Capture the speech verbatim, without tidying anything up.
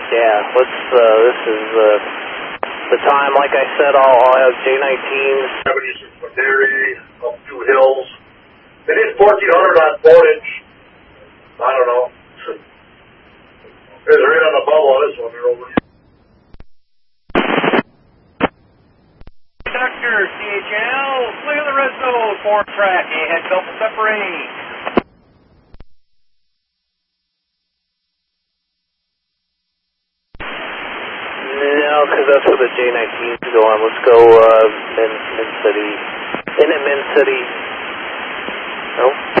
Yeah, let's, uh, this is, uh, the time, like I said, I'll, I'll have J nineteens. seventy-six Maderi, up two hills. It is fourteen hundred on voltage. I don't know. They're right on the bubble on this one. They're over. Conductor, C H L, clear the red zone, four track, ahead belt separate. No, because that's where the J nineteens go on. Let's go, uh, Min, Min City. In at Min City. Nope.